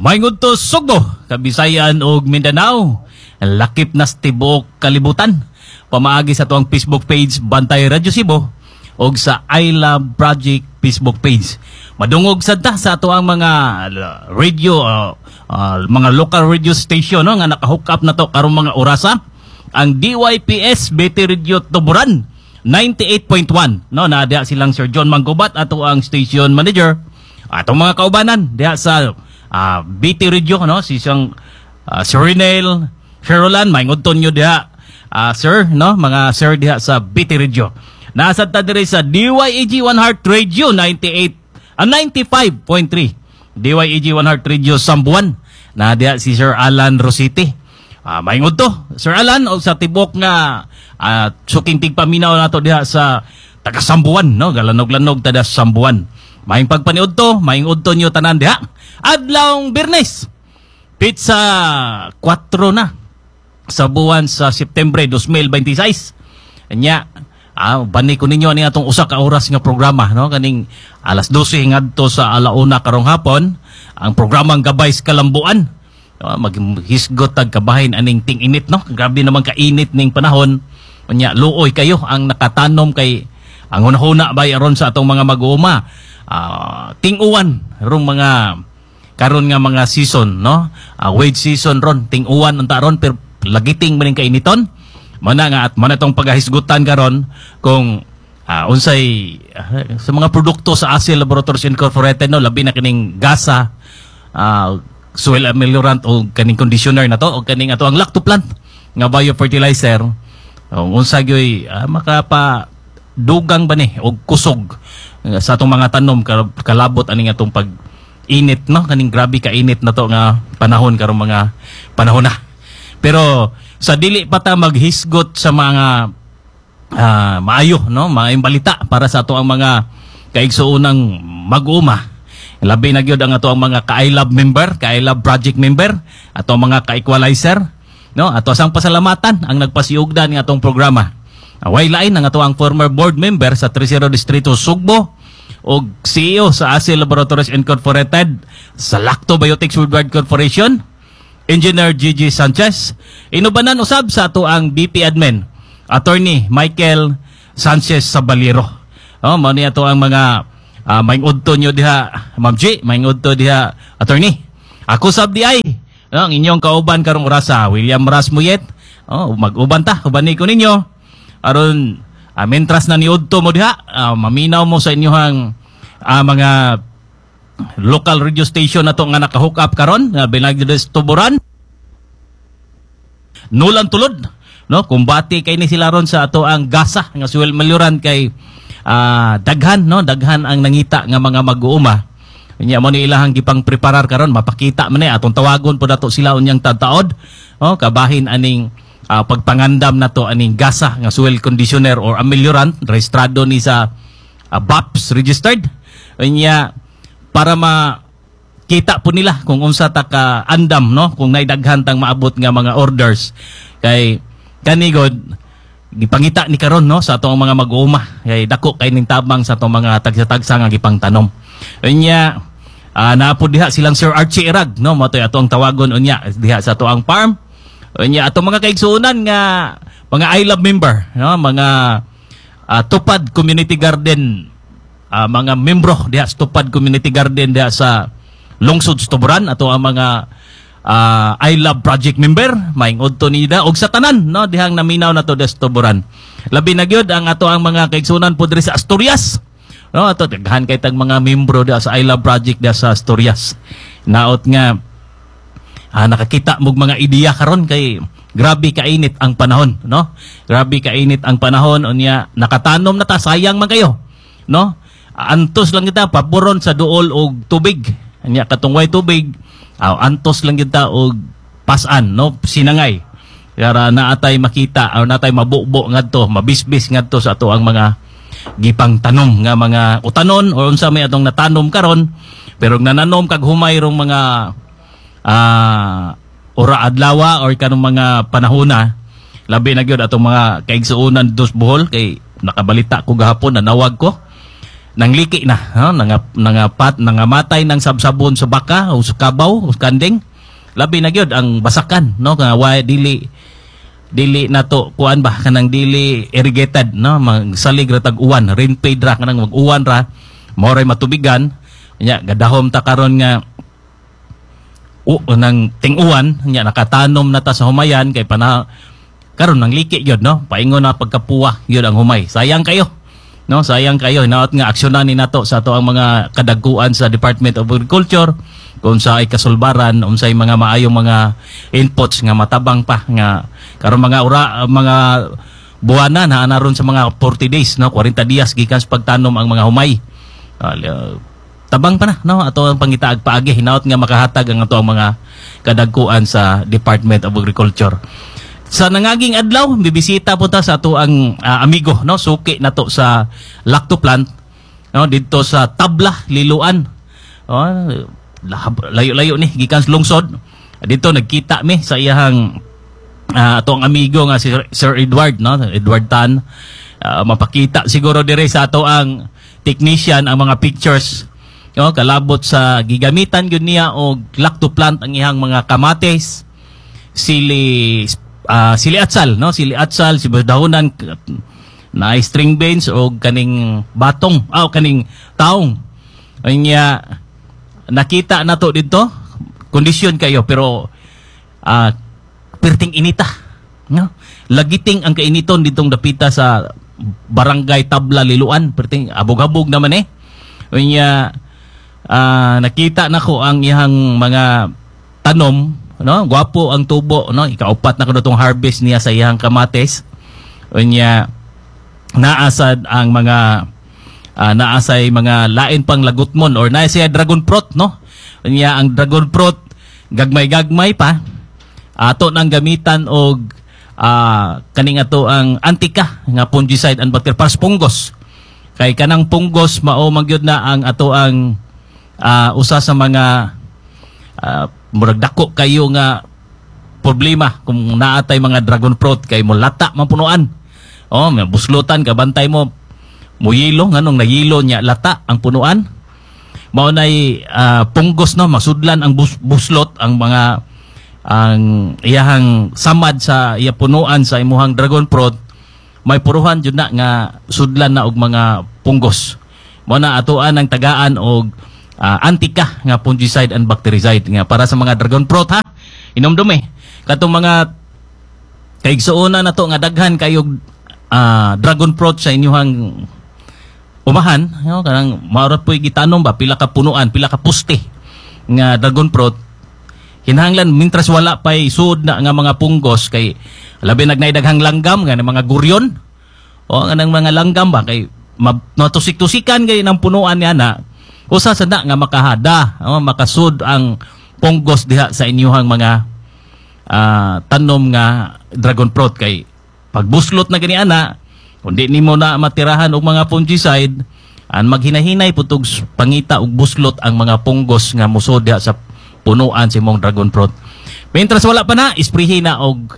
Maingod to Sugbo, Kabisayan ug Mindanao. Lakip na tibuok kalibutan. Pamaagi sa tuang Facebook page Bantay Radyo Cebu ug sa I Love Project Facebook page. Madungog sadta sa tuang mga radio, mga local radio station no, nga naka-hook up na to karong mga orasa. Ang DYPS BT Radio Tuburan 98.1 no, na diha silang Sir John Manggubat ato ang station manager. Atong mga kaubanan diha sa BT Radio no, si siyang Sir Rinel Sherolan, maingudton nyo diha sir no, mga sir diha sa BT Radio. Nasa ta diri sa DYAG One Heart Radio 95.3. DYAG One Heart Radio Sambuan na diha si Sir Alan Rositi. Maingod to Sir Alan o sa tibok nga suking tigpaminaw nato diha sa taga Sambuan no, galanog-lanog tada Sambuan. Maing pagpaniud to, maingod to nyo tanan diha. Adlawng Biyernes, pizza 4 na sa buwan sa September 2026. Anya, bani ko ninyo ani atong usa ka oras nga programa no, kaning alas 12 ngadto sa alauna karong hapon ang programang Gabay sa Kalambuan. Maghisgot tag kabahin aning ting-init no. Grabe naman kainit ning panahon. Anya, luoy kayo ang nakatanom kay ang hunahuna bay aron sa atong mga mag-uuma. Ting-uwan rong mga karon nga mga season no, wage season ron, ting-uwan unta ron pero lagiting maning kainiton. Mana nga at mana tong paghisgutan karon kung unsay sa mga produkto sa Asil Laboratories Incorporated no, labi na kining gasa, soil ameliorant o kaning conditioner na to o kaning ato ang lactoplant nga biofertilizer. Unsa gyoy makapa dugang ba ni og kusog sa atong mga tanom kalabot aning atong pag-init no, kaning grabe ka init na to nga panahon karong mga panahon na. Pero sa dili pa ta maghisgot sa mga maayo no, maayong balita para sa ato ang mga kaigsuunang mag-uma. Labi na gyud ang ato ang mga ka-I Love member, ka-I Love Project member, ato ang mga ka-equalizer no, ato sang pasalamatan ang nagpasiugdan ng atong programa. Way lain ang ato ang former board member sa 30 Distrito Sugbo o CEO sa Asil Laboratories Incorporated, sa Lactobiotics Worldwide Corporation, Engineer Gigi Sanchez. Inubanan usab sa ato ang BP Admin, Attorney Michael Sanchez Sabalero. Mao ni ato ang mga maingudto nyo diha, Ma'am G, maingudto diha, Attorney. Ako sab di ay ang inyong kauban karong orasa, William Rasmuyet. Mag-uban ta, ubani ko ninyo. Aron mentras na niudto mo diha, maminaw mo sa inyohang mga local radio station na to nga naka-hook up karon nga Binagdes Tuburan. Nulan tulod no, kumbati kay ni sila ron sa ato ang gasa nga soil ameliorant kay daghan no, daghan ang nangita nga mga mag-uuma. Nya mo ni ilahang gipang preparar karon, mapakita man atong tawagon po dato sila unyang tataod kabahin aning pagpangandam na to aning gasa nga soil conditioner or ameliorant rehistrado ni sa BAPS registered. Nya para makita po nila kung unsa ta ka andam no, kung naidaghan tang maabot nga mga orders kay kanigod gipangita ni karon no sa atong mga mag-uuma kay dako kay ning tabang sa atong mga tagsa-tagsa nga gipang tanom. Unya naapod diha silang Sir Archie Irag no, mo toy atong tawagon unya diha sa atong farm. Unya atong mga kaigsuonan nga mga I Love member no, mga Tupad Community Garden, mga membro diha sa Tupad Community Garden diha sa Lungsod Tuburan, ato ang mga I Love Project member, maingod to nida og sa tanan no, dihang naminaw na to des Tuburan. Labi na gyud ang ato ang mga kaigsuonan po diri sa Asturias no, ato daghan kay tag mga membro diha sa I Love Project diha sa Asturias. Naot nga nakakita mog mga ideya karon kay grabe kainit ang panahon no, grabe kainit ang panahon unya nakatanom na ta, sayang man kayo no, antos lang kita paboron sa duol og tubig anya katungway tubig, antos lang kita og pasan no, sinangay para naatay makita o naatay mabubo ngadto, mabisbis ngadto sa ato ang mga gipang tanom nga mga utanon o unsa may atong natanom karon pero nananom kag humay rong mga ora adlawa or kanong mga panahona. Labi na gyud atong mga kaigsuonan dos Bohol kay nakabalita ko gahapon, nanawag ko nangliki na, no? Nangamatay ng sabsabon sa baka o sa kabaw o sa kanding. Labi na gyud ang basakan, no? Nga why dili nato kuan ba kanang dili irrigated, no? Magsalig ra tag uwan, rain paid ra kanang mag-uwan ra, moray matubigan. Nya gadahom ta karon nga nang ting-uwan, nya nakatanom na ta sa humayan kay karon nang liki gyud, no? Paingon na pagkapuwa gyud ang humay. Sayang kayo. No, sayang kayo. Hinaot nga aksyonan ni nato sa ato ang mga kadagkuan sa Department of Agriculture kung sa ay kasulbaran, unsay mga maayong mga inputs nga matabang pa nga karon mga buwana na naron sa mga 40 days, no, 40 dias gikan sa pagtanom ang mga humay. Tabang pa na, no, ato ang pangitaag paagi. Hinaot nga makahatag ang ato ang mga kadagkuan sa Department of Agriculture. Sa nangaging adlaw, bibisita po ta sa ato ang amigo, no, suki nato sa lacto plant, no, dito sa Tabla, Liloan. Layo-layo ni gikan sa lungsod. Dito nagkita mi sa iyang ato ang amigo nga si Sir Edward, no, Edward Tan. Mapakita siguro dire sa ato ang technician ang mga pictures, no, kalabot sa gigamitan gyud niya og lacto plant ang iyang mga kamates, sili atsal, no, sili atsal, dahonan na string beans o kaning batong kaning taong. Anya nakita nato dito kondisyon kayo pero perting inita, no, lagiting ang kainiton ditong dapita sa barangay Tabla, Liloan, perting abog-abog naman Anya nakita nako ang iyang mga tanom, no, gwapo ang tubo, no, ikaupat na kuno tong harvest niya sa iyang kamates. Unya naasad ang mga naasay mga lain pang lagutmon or naasay dragon fruit, no. Unya ang dragon fruit gagmay-gagmay pa ato nang gamitan og kaning ato ang antika nga fungicide and bacterial para sa punggos. Kay kanang punggos mao magyud na ang ato ang usa sa mga murag dako kayo nga problema kung naatay mga dragon fruit kay mo lata mapunuan. May buslutan ka bantay mo muyilo nganong nayilo nya lata ang punuan. Mao nay punggos, no, masudlan ang buslot ang mga ang iyahang samad sa iya punuan sa imuhang dragon fruit. May puruhan jud na nga sudlan na og mga punggos. Mao na atoan ang tagaan og antika nga fungicide and bactericide nga para sa mga dragon fruit, ha. Inomdom katong mga kaigsuonan nato nga daghan kayog dragon fruit sa inyong umahan, no, kanang maorat po'y gitanom ba pila ka punuan, pila ka puste nga dragon fruit. Hinahanglan mintras wala pay suod na nga mga punggos kay labi nagnaydaghang langgam nga mga guryon o nga mga langgam ba kay matusik-tusikan kay ng punuan niya na usa sa nga makahada, makasud ang punggos diha sa inyong mga tanom nga dragon fruit. Kay pagbuslot na gani ana, kundi nimo na matirahan og mga fungicide, an maghinahinay putog pangita og buslot ang mga punggos nga musud diha sa punuan sa imong dragon fruit. Mientras wala pa na, isprihin na og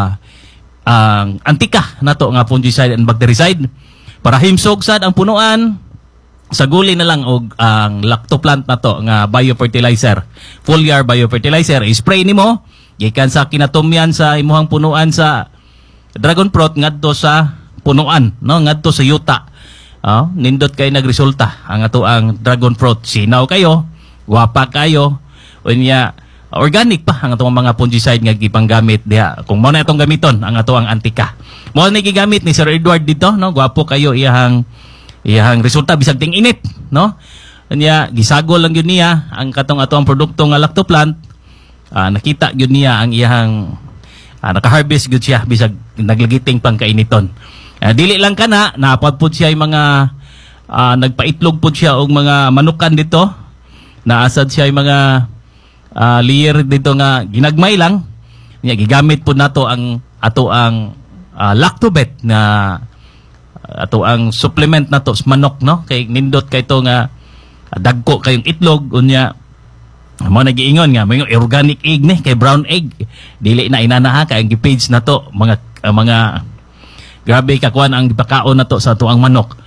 antika nato nga fungicide and bactericide para himsog sad ang punuan. Saguli na lang og ang lacto plant na to nga biofertilizer, foliar biofertilizer, spray nimo gikan sa kinatumyan sa imuhang punuan sa dragon fruit ngadto sa punuan, no, ngadto sa yuta. Nindot kay nagresulta ang ato ang dragon fruit. Sinaw kayo, gwapa kayo, unya organic pa ang atong mga fungicide nga gipanggamit diha. Kung mao na itong gamiton ang ato ang antika. Mao na gigamit ni Sir Edward dito, no, gwapo kayo iyahang resulta bisag ting init, no. Anya gisagol lang gyud niya ang katong ato ang produkto nga lacto plant. Nakita gyud niya ang iyang naka-harvest gyud siya bisag naglagiting pang kainiton. Dili lang kana napad pud siya yung mga nagpaitlog pud siya og mga manukan dito. Naasad siya yung mga layer dito nga ginagmay lang. Nya gigamit pud nato ang ato ang lactobet na ato ang supplement nato sa manok, no, kay nindot kay to nga dagko kayong itlog unya mo nagiingon nga may organic egg ni kay brown egg dili na inanaha kay ang gipage nato mga grabe kakuan ang gipakaon nato sa ato ang manok.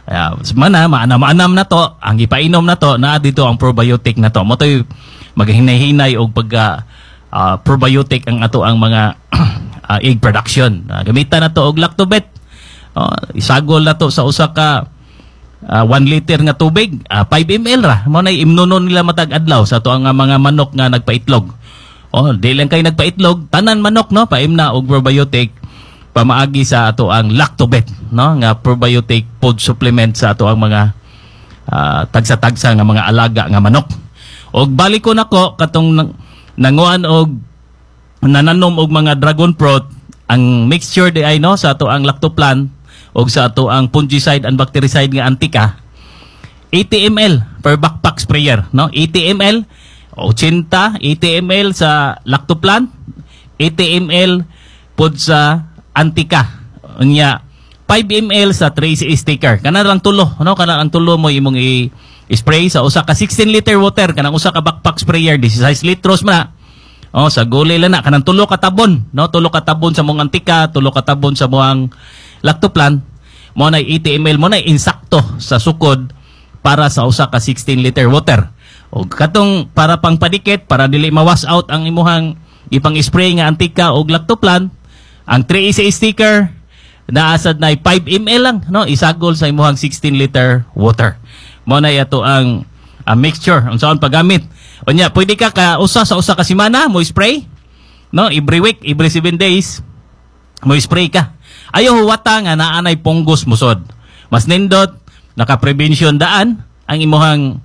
Maanam na to, ang ipainom na to, na dito ang probiotic na to. Mo to'y maghinay-hinay o pag probiotic ang ato ang mga egg production. Gamitan na to og lactobet. Isagol na to sa usa ka 1 liter nga tubig, 5 ml ra. Mo na imnunon nila matag adlaw sa to ang mga manok nga nagpaitlog. Di lang kay nagpaitlog, tanan manok no, paim na og probiotic pamaagi sa ato ang lactobet, no, nga probiotic food supplement sa ato ang mga tagsa-tagsa nga mga alaga nga manok. Og balik ko nako katong nanguan og nananom og mga dragon fruit, ang mixture di ay no sa ato ang lactoplan og sa ato ang fungicide and bactericide nga Antica, 80 ml per backpack sprayer, no, 80 ml 80 ml sa lactoplan, 80 ml pod sa Antica, unya 5 ml sa Tracy sticker. Kana lang tulo, no, kana ang tulo mo imong i-spray sa usa ka 16 liter water, kanang usa ka backpack sprayer 16 litros man. Sa gulay lang na kanang tulo ka tabon, no, tulo ka tabon sa mong Antica, tulo ka tabon sa mong lactoplan, mo na 80 ml mo na insakto sa sukod para sa usa ka 16 liter water. O katong para pang padikit, para dili ma-wash out ang imuhang ipang-spray nga Antica o lactoplan, ang 3 sticker naasad na 5 ml lang, no, isagol sa imuhang 16 liter water. Mo na ito ang mixture unsaon paggamit. Unya pwede ka usa sa usa ka semana mo spray, no, every week, every 7 days mo spray ka. Ayaw huwata nga naanay punggos musod. Mas nindot naka-prevention daan ang imuhang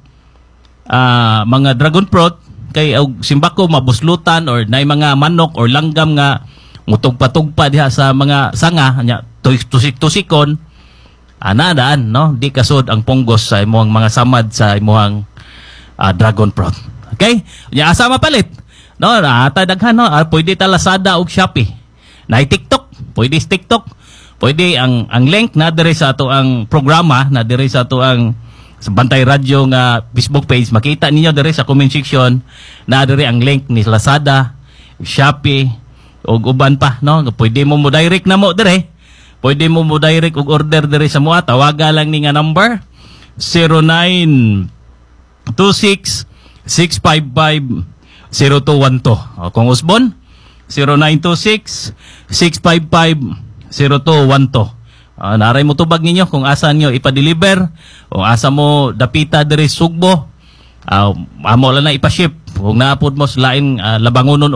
mga dragon fruit kay simbako mabuslutan or nay mga manok or langgam nga mutugpa-tugpa diha sa mga sanga nya tusik-tusikon, daan, no, di kasod ang punggos sa imuhang mga samad sa imuhang dragon fruit. Okay, nya asa mapalit, no, ata daghan, no, pwede ta Lazada ug Shopee, na TikTok, pwede TikTok, pwede ang link na dire sa ato ang programa, na dire sa ato ang sa Bantay Radyo nga Facebook page, makita ninyo dire sa comment section na dire ang link ni Lazada, Shopee og uban pa, no, pwede mo direct na mo dire, pwede mo direct og order dire sa mua, tawaga lang ni nga number 0926-655-0212. Kung usbon 0926-655-0212. Naray mo tubag ninyo kung asa nyo ipa-deliver o asa mo dapita dire Sugbo, amo lang na ipa-ship kung naapod mo sa laing labangonon